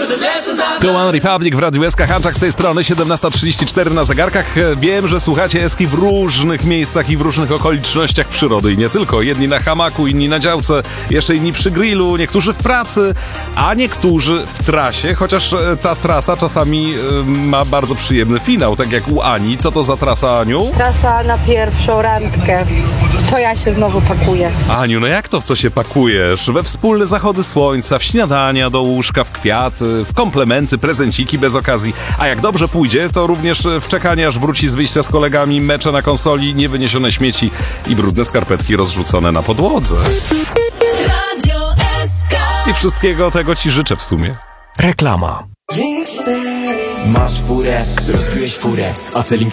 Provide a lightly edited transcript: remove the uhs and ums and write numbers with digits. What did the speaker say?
To One Republic w Radiu SK. Hanczak z tej strony, 17:34 na zegarkach. Wiem, że słuchacie Eski w różnych miejscach i w różnych okolicznościach przyrody i nie tylko. Jedni na hamaku, inni na działce, jeszcze inni przy grillu, niektórzy w pracy, a niektórzy w trasie, chociaż ta trasa czasami ma bardzo przyjemny finał, tak jak u Ani. Co to za trasa, Aniu? Trasa na pierwszą randkę. W co ja się znowu pakuję? Aniu, no jak to w co się pakujesz? We wspólne zachody słońca, w śniadania do łóżka, w kwiaty, w komplementy, prezenciki bez okazji. A jak dobrze pójdzie, to również w czekanie aż wróci z wyjścia z kolegami, mecze na konsoli, niewyniesione śmieci i brudne skarpetki rozrzucone na podłodze. I wszystkiego tego ci życzę w sumie. Reklama. Masz furę, rozbiłeś furę z Aceli